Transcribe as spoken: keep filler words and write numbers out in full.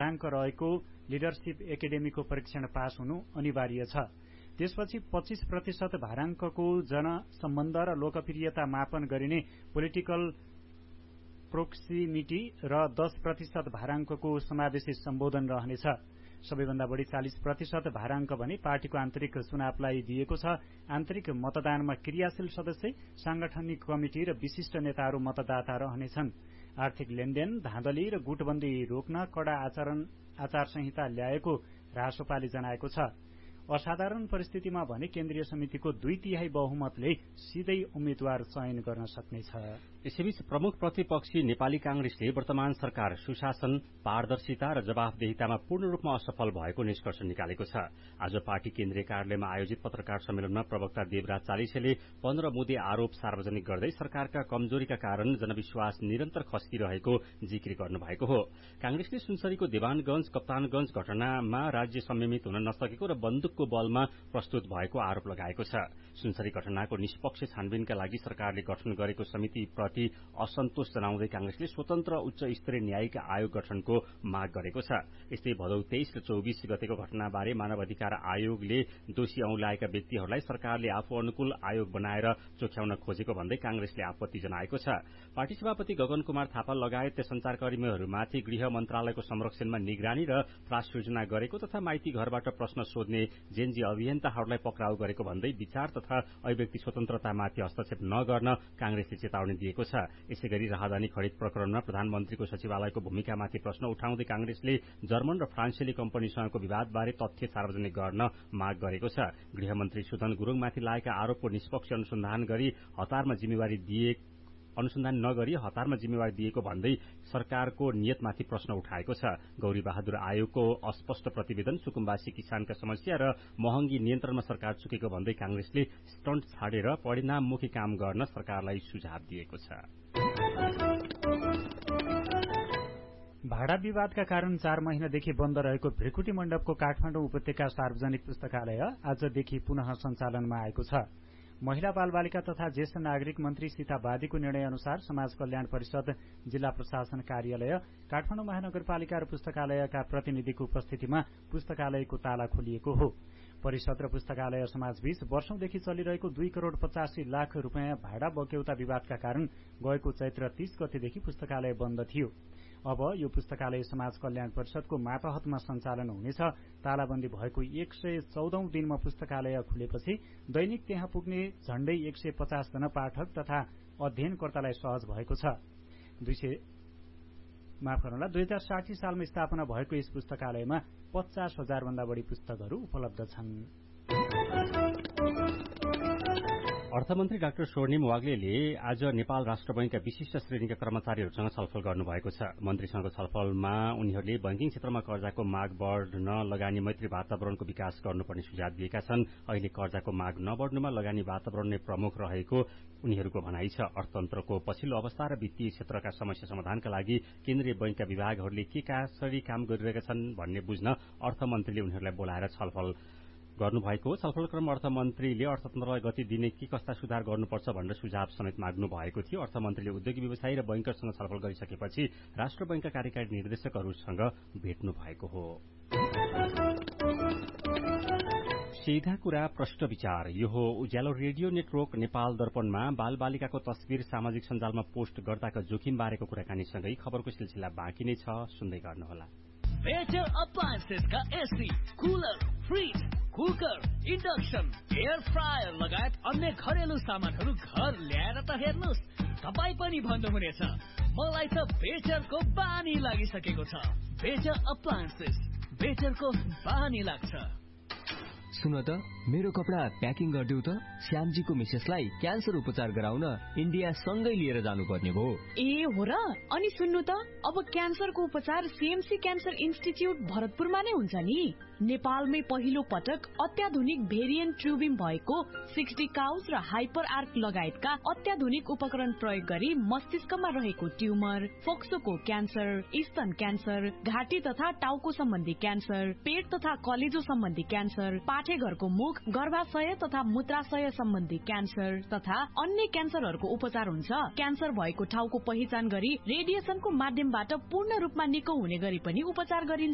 घाटाङ्क रहेको लिडरशिप एकाडेमीको परीक्षण पास हुनु अनिवार्य छ। त्यसपछि पच्चीस प्रतिशत भाराङ्कको जनसम्बन्ध र लोकप्रियता मापन गरिने पोलिटिकल प्रोक्सिमिटी र दस प्रतिशत भाराङ्कको समावेशी सम्बोधन रहनेछ। सबैभन्दा बढी चालीस प्रतिशत भाराङ्क भने पार्टीको आन्तरिक चुनावलाई दिएको छ। आन्तरिक मतदानमा क्रियाशील सदस्य, सांगठनिक कमिटी र विशिष्ट नेताहरू मतदाता रहनेछन्। आर्थिक लेनदेन, धाँधली र गुटबन्दी रोक्न कड़ा आचरण आचार संहिता ल्याएको रासोपाले जनाएको छ। असाधारण परिस्थितिमा भने केन्द्रीय समितिको दुई तिहाई बहुमतले सिधै उम्मेद्वार चयन गर्न सक्नेछ। यसैबीच प्रमुख प्रतिपक्षी नेपाली कांग्रेसले वर्तमान सरकार सुशासन, पारदर्शिता र जवाफदेहितामा पूर्ण रूपमा असफल भएको निष्कर्ष निकालेको छ। आज पार्टी केन्द्रीय कार्यालयमा आयोजित पत्रकार सम्मेलनमा प्रवक्ता देवराज चालिसेले पन्ध्र मुद्दे आरोप सार्वजनिक गर्दै सरकारका कमजोरीका कारण जनविश्वास निरन्तर खस्किरहेको जिकिर गर्नुभएको हो। कांग्रेसले सुनसरीको देवानगंज, कप्तानगंज घटनामा राज्य संयमित हुन नसकेको र बन्दुकको बलमा प्रस्तुत भएको आरोप लगाएको छ। सुनसरी घटनाको निष्पक्ष छानबिनका लागि सरकारले गठन गरेको समिति प्रति असन्तोष जनाउँदै कांग्रेसले स्वतन्त्र उच्च स्तरीय न्यायिक आयोग गठनको माग गरेको छ। यस्तै भदौ तेइस र चौबीस गतेको घटनाबारे मानव अधिकार आयोगले दोषी औंल्याएका व्यक्तिहरूलाई सरकारले आफू अनुकूल आयोग बनाएर चोख्याउन खोजेको भन्दै कांग्रेसले आपत्ति जनाएको छ। पार्टी सभापति गगन कुमार थापा लगायत संचारकर्मीहरूमाथि गृह मन्त्रालयको संरक्षणमा निगरानी र त्रास योजना गरेको तथा माइती घरबाट प्रश्न सोध्ने जेनजी अभियन्ताहरूलाई पक्राउ गरेको भन्दै विचार तथा अभिव्यक्ति स्वतन्त्रतामाथि हस्तक्षेप नगर्न कांग्रेसले चेतावनी दिएको छ। यसैगरी राहदानी खरिद प्रकरणमा प्रधानमन्त्रीको सचिवालयको भूमिकामाथि प्रश्न उठाउँदै कांग्रेसले जर्मन र फ्रान्सेली कम्पनीसँगको विवादबारे तथ्य सार्वजनिक गर्न माग गरेको छ। गृहमन्त्री सुदन गुरूङमाथि लागेका आरोपको निष्पक्ष अनुसन्धान गरी हतारमा जिम्मेवारी दिए अनुसन्धान नगरी हतारमा जिम्मेवारी दिएको भन्दै सरकारको नियतमाथि प्रश्न उठाएको छ। गौरी बहादुर आयोगको अस्पष्ट प्रतिवेदन, सुकुम्बासी किसानका समस्या र महँगी नियन्त्रणमा सरकार चुकेको भन्दै कांग्रेसले स्टन्ट छाडेर परिणाममुखी काम गर्न सरकारलाई सुझाव दिएको छ। भाडा विवादका कारण चार महिनादेखि बन्द रहेको भृकुटी मण्डपको काठमाडौँ उपत्यका सार्वजनिक पुस्तकालय आजदेखि पुनः सञ्चालनमा आएको छ। महिला बालबालिका तथा ज्येष्ठ नागरिक मन्त्री सीता बादीको निर्णय अनुसार समाज कल्याण परिषद, जिल्ला प्रशासन कार्यालय, काठमाडौँ महानगरपालिका र पुस्तकालयका प्रतिनिधिको उपस्थितिमा पुस्तकालयको ताला खोलिएको हो। परिषद र पुस्तकालय समाजबीच वर्षौंदेखि चलिरहेको दुई करोड़ पचासी लाख रूपियाँ भाडा बक्यौता विवादका कारण गएको चैत्र तीस गतेदेखि पुस्तकालय बन्द थियो। अब यो पुस्तकालय समाज कल्याण परिषदको मातहतमा सञ्चालन हुनेछ। तालाबन्दी भएको एक सय चौधौं दिनमा पुस्तकालय खुलेपछि दैनिक त्यहाँ पुग्ने झण्डै एक सय पचास जना पाठक तथा अध्ययनकर्तालाई सहज भएको छ। दुई सय माफ गर्नुहोला दुई हजार साठी सालमा स्थापना भएको यस पुस्तकालयमा पचास हजार भन्दा बढ़ी पुस्तकहरू उपलब्ध छन्। अर्थमन्त्री डाक्टर स्वर्णिम वाग्लेले आज नेपाल राष्ट्र बैंकका विशिष्ट श्रेणीका कर्मचारीहरूसँग छलफल गर्नुभएको छ। मन्त्रीसँगको छलफलमा उनीहरूले बैंकिङ क्षेत्रमा कर्जाको माग बढ़न लगानी मैत्री वातावरणको विकास गर्नुपर्ने सुझाव दिएका छन्। अहिले कर्जाको माग नबढ़नुमा लगानी वातावरण नै प्रमुख रहेको उनीहरूको भनाइ छ। अर्थतन्त्रको पछिल्लो अवस्था र वित्तीय क्षेत्रका समस्या समाधानका लागि केन्द्रीय बैंकका विभागहरूले के कसरी काम गरिरहेका छन् भन्ने बुझ्न अर्थमन्त्रीले उनीहरूलाई बोलाएर छलफल गर्नुभएको। छलफल क्रम अर्थमन्त्रीले अर्थतन्त्रलाई गति दिने के कस्ता सुधार गर्नुपर्छ भनेर सुझाव समेत माग्नु भएको थियो। अर्थमन्त्रीले उद्योगी व्यवसायी र बैंकरसँग छलफल गरिसकेपछि राष्ट्र बैंकका कार्यकारी निर्देशकहरूसँग भेट्नु भएको हो। सीधा कुरा प्रश्न विचार। यो हो उज्यालो रेडियो नेटवर्क नेपाल दर्पणमा बालबालिकाको तस्विर सामाजिक सञ्जालमा पोस्ट गर्दाका जोखिम बारेको कुराकानीसँगै खबरको सिलसिला बाँकी नै छ, सुन्दै गर्नुहोला। Better अप्लायन्सेसका AC, cooler, fridge, cooker, induction, air fryer लगायत अन्य घरेलु सामानहरू घर ल्याएर त हेर्नुहोस्, तपाईँ पनि भन्नुहुनेछ मलाई त बेटरको बानी लागिसकेको छ। बेटर अप्लायन्सेस, बेटरको बानी लाग्छ। सुन त, मेरो कपडा प्याकिङ गरिदेऊ त। श्यामजीको मिसेसलाई क्यान्सर उपचार गराउन इन्डिया सँगै लिएर जानुपर्ने भयो। ए हो र? अनि सुन्नु त, अब क्यान्सरको उपचार सीएमसी क्यान्सर इन्स्टिच्युट भरतपुरमा नै हुन्छ नि। नेपालमै पहिलो पटक अत्याधुनिक भेरिएन्ट ट्युबिम भएको सिक्सटी काउज र हाइपर आर्क लगायतका अत्याधुनिक उपकरण प्रयोग गरी मस्तिष्कमा रहेको ट्युमर, फोक्सोको क्यान्सर, स्तन क्यान्सर, घाँटी तथा टाउको सम्बन्धी क्यान्सर, पेट तथा कलेजो सम्बन्धी क्यान्सर, पाठेघरको मुख, गर्भाशय तथा मूत्राशय सम्बन्धी क्यान्सर तथा अन्य क्यान्सरहरूको उपचार हुन्छ। क्यान्सर भएको ठाउँको पहिचान गरी रेडिएसनको माध्यमबाट पूर्ण रूपमा निको हुने गरी पनि उपचार गरिन्छ।